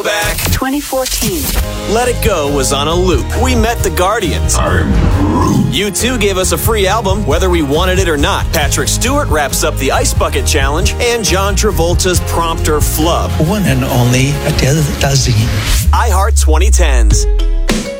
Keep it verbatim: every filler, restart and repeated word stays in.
Back. twenty fourteen. Let It Go was on a loop. We met the Guardians. U two gave us a free album, whether we wanted it or not. Patrick Stewart wraps up the Ice Bucket Challenge, and John Travolta's Prompt or Flub. One and only Adele Dazeem. iHeart twenty tens.